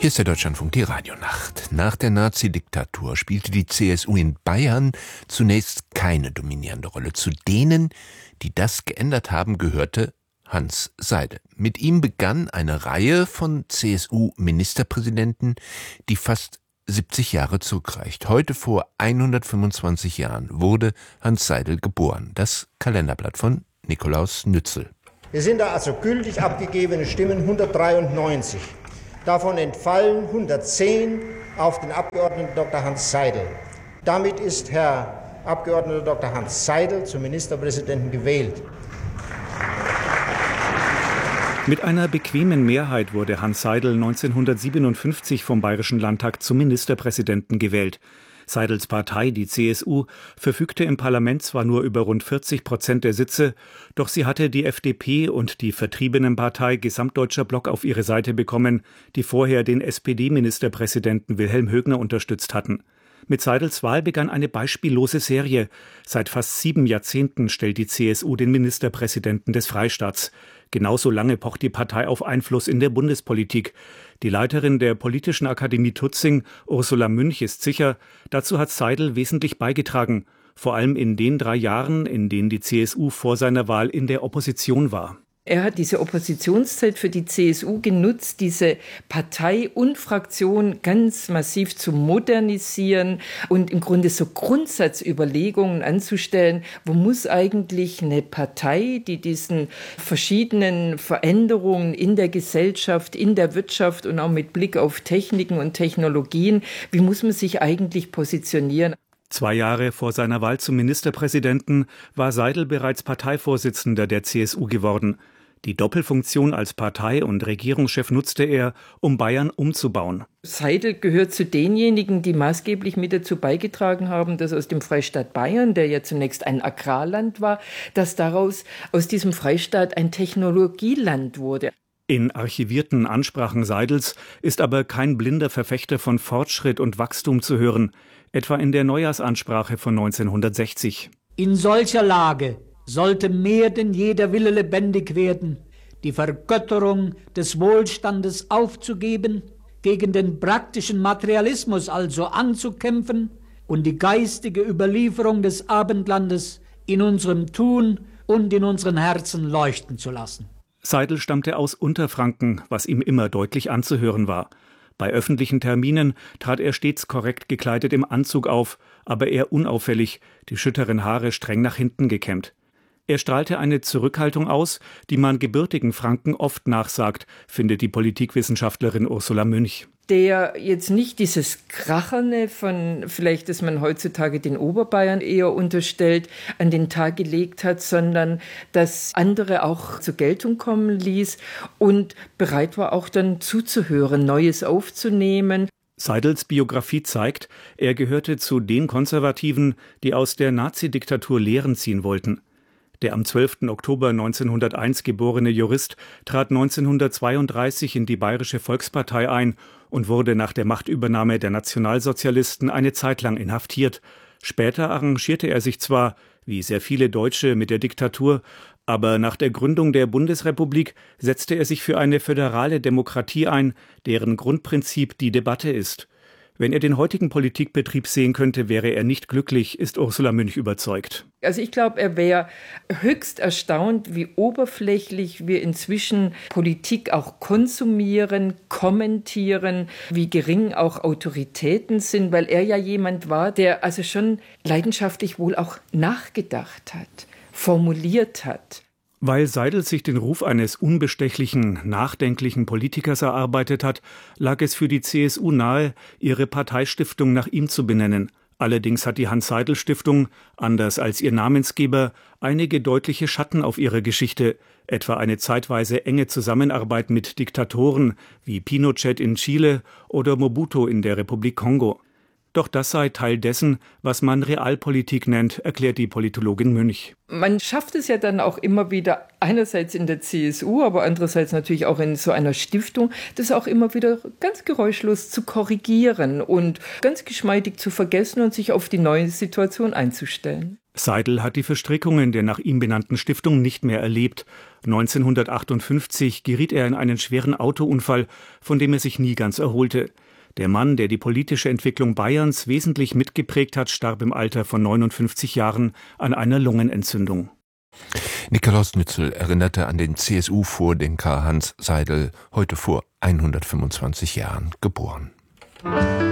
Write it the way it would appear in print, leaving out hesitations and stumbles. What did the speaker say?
Hier ist der Deutschlandfunk, die Radionacht. Nach der Nazi-Diktatur spielte die CSU in Bayern zunächst keine dominierende Rolle. Zu denen, die das geändert haben, gehörte Hanns Seidel. Mit ihm begann eine Reihe von CSU-Ministerpräsidenten, die fast 70 Jahre zurückreicht. Heute vor 125 Jahren wurde Hanns Seidel geboren. Das Kalenderblatt von Nikolaus Nützel. Es sind da also gültig abgegebene Stimmen 193. Davon entfallen 110 auf den Abgeordneten Dr. Hanns Seidel. Damit ist Herr Abgeordneter Dr. Hanns Seidel zum Ministerpräsidenten gewählt. Mit einer bequemen Mehrheit wurde Hanns Seidel 1957 vom Bayerischen Landtag zum Ministerpräsidenten gewählt. Seidels Partei, die CSU, verfügte im Parlament zwar nur über rund 40% der Sitze, doch sie hatte die FDP und die Vertriebenenpartei Gesamtdeutscher Block auf ihre Seite bekommen, die vorher den SPD-Ministerpräsidenten Wilhelm Högner unterstützt hatten. Mit Seidels Wahl begann eine beispiellose Serie. Seit fast 7 Jahrzehnten stellt die CSU den Ministerpräsidenten des Freistaats. Genauso lange pocht die Partei auf Einfluss in der Bundespolitik. Die Leiterin der Politischen Akademie Tutzing, Ursula Münch, ist sicher, dazu hat Seidel wesentlich beigetragen. Vor allem in den 3 Jahren, in denen die CSU vor seiner Wahl in der Opposition war. Er hat diese Oppositionszeit für die CSU genutzt, diese Partei und Fraktion ganz massiv zu modernisieren und im Grunde so Grundsatzüberlegungen anzustellen. Wo muss eigentlich eine Partei, die diesen verschiedenen Veränderungen in der Gesellschaft, in der Wirtschaft und auch mit Blick auf Techniken und Technologien, wie muss man sich eigentlich positionieren? 2 Jahre vor seiner Wahl zum Ministerpräsidenten war Seidel bereits Parteivorsitzender der CSU geworden. Die Doppelfunktion als Partei- und Regierungschef nutzte er, um Bayern umzubauen. Seidel gehört zu denjenigen, die maßgeblich mit dazu beigetragen haben, dass aus dem Freistaat Bayern, der ja zunächst ein Agrarland war, dass daraus aus diesem Freistaat ein Technologieland wurde. In archivierten Ansprachen Seidels ist aber kein blinder Verfechter von Fortschritt und Wachstum zu hören, etwa in der Neujahrsansprache von 1960. In solcher Lage sollte mehr denn je der Wille lebendig werden, die Vergötterung des Wohlstandes aufzugeben, gegen den praktischen Materialismus also anzukämpfen und die geistige Überlieferung des Abendlandes in unserem Tun und in unseren Herzen leuchten zu lassen. Seidel stammte aus Unterfranken, was ihm immer deutlich anzuhören war. Bei öffentlichen Terminen trat er stets korrekt gekleidet im Anzug auf, aber eher unauffällig, die schütteren Haare streng nach hinten gekämmt. Er strahlte eine Zurückhaltung aus, die man gebürtigen Franken oft nachsagt, findet die Politikwissenschaftlerin Ursula Münch. Der jetzt nicht dieses Kracherne von, vielleicht, dass man heutzutage den Oberbayern eher unterstellt, an den Tag gelegt hat, sondern dass andere auch zur Geltung kommen ließ und bereit war auch dann zuzuhören, Neues aufzunehmen. Seidels Biografie zeigt, er gehörte zu den Konservativen, die aus der Nazi-Diktatur Lehren ziehen wollten. Der am 12. Oktober 1901 geborene Jurist trat 1932 in die Bayerische Volkspartei ein und wurde nach der Machtübernahme der Nationalsozialisten eine Zeit lang inhaftiert. Später arrangierte er sich zwar, wie sehr viele Deutsche, mit der Diktatur, aber nach der Gründung der Bundesrepublik setzte er sich für eine föderale Demokratie ein, deren Grundprinzip die Debatte ist. Wenn er den heutigen Politikbetrieb sehen könnte, wäre er nicht glücklich, ist Ursula Münch überzeugt. Also ich glaube, er wäre höchst erstaunt, wie oberflächlich wir inzwischen Politik auch konsumieren, kommentieren, wie gering auch Autoritäten sind, weil er ja jemand war, der also schon leidenschaftlich wohl auch nachgedacht hat, formuliert hat. Weil Seidel sich den Ruf eines unbestechlichen, nachdenklichen Politikers erarbeitet hat, lag es für die CSU nahe, ihre Parteistiftung nach ihm zu benennen. Allerdings hat die Hanns-Seidel-Stiftung, anders als ihr Namensgeber, einige deutliche Schatten auf ihrer Geschichte, etwa eine zeitweise enge Zusammenarbeit mit Diktatoren wie Pinochet in Chile oder Mobutu in der Republik Kongo. Doch das sei Teil dessen, was man Realpolitik nennt, erklärt die Politologin Münch. Man schafft es ja dann auch immer wieder, einerseits in der CSU, aber andererseits natürlich auch in so einer Stiftung, das auch immer wieder ganz geräuschlos zu korrigieren und ganz geschmeidig zu vergessen und sich auf die neue Situation einzustellen. Seidel hat die Verstrickungen der nach ihm benannten Stiftung nicht mehr erlebt. 1958 geriet er in einen schweren Autounfall, von dem er sich nie ganz erholte. Der Mann, der die politische Entwicklung Bayerns wesentlich mitgeprägt hat, starb im Alter von 59 Jahren an einer Lungenentzündung. Nikolaus Nützel erinnerte an den CSU-Vordenker Hanns Seidel, heute vor 125 Jahren geboren.